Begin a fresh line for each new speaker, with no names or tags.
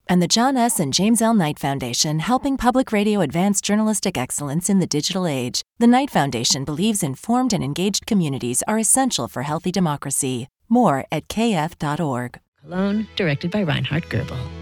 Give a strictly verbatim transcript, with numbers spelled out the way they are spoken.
And the John S. and James L. Knight Foundation, helping public radio advance journalistic excellence in the digital age. The Knight Foundation believes informed and engaged communities are essential for healthy democracy. More at k f dot org.
Cologne, directed by Reinhard Goebel.